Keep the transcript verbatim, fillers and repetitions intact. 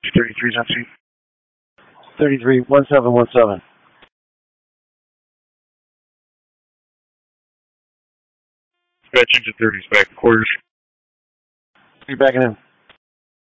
thirty-three, on scene. thirty-three, one seven one seven. Dispatch into thirties back quarters. You're backing in.